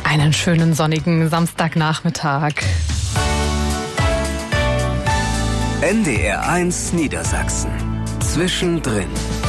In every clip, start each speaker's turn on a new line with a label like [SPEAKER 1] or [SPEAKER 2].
[SPEAKER 1] Einen schönen sonnigen Samstagnachmittag.
[SPEAKER 2] NDR1 Niedersachsen. Zwischendrin.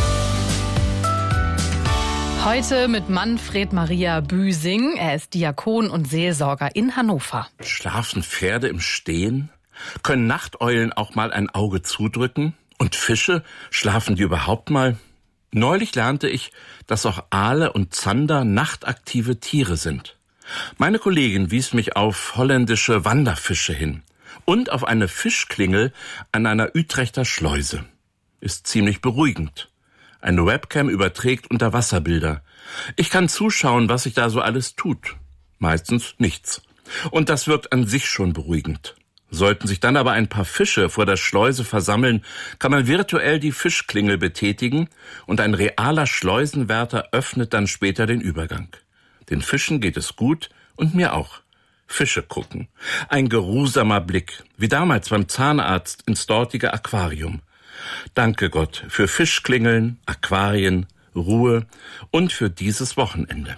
[SPEAKER 1] Heute mit Manfred Maria Büsing. Er ist Diakon und Seelsorger in Hannover.
[SPEAKER 3] Schlafen Pferde im Stehen? Können Nachteulen auch mal ein Auge zudrücken? Und Fische, schlafen die überhaupt mal? Neulich lernte ich, dass auch Aale und Zander nachtaktive Tiere sind. Meine Kollegin wies mich auf holländische Wanderfische hin und auf eine Fischklingel an einer Utrechter Schleuse. Ist ziemlich beruhigend. Eine Webcam überträgt Unterwasserbilder. Ich kann zuschauen, was sich da so alles tut. Meistens nichts. Und das wirkt an sich schon beruhigend. Sollten sich dann aber ein paar Fische vor der Schleuse versammeln, kann man virtuell die Fischklingel betätigen und ein realer Schleusenwärter öffnet dann später den Übergang. Den Fischen geht es gut und mir auch. Fische gucken. Ein geruhsamer Blick, wie damals beim Zahnarzt ins dortige Aquarium. Danke Gott für Fischklingeln, Aquarien, Ruhe und für dieses Wochenende.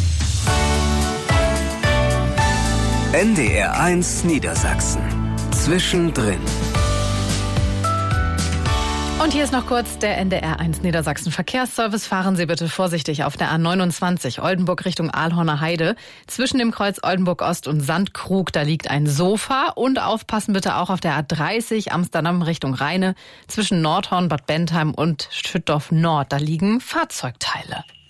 [SPEAKER 2] NDR1 Niedersachsen. Zwischendrin.
[SPEAKER 1] Und hier ist noch kurz der NDR1 Niedersachsen Verkehrsservice. Fahren Sie bitte vorsichtig auf der A29 Oldenburg Richtung Ahlhorner Heide. Zwischen dem Kreuz Oldenburg Ost und Sandkrug, da liegt ein Sofa. Und aufpassen bitte auch auf der A30 Amsterdam Richtung Rheine. Zwischen Nordhorn, Bad Bentheim und Schüttorf Nord, da liegen Fahrzeugteile.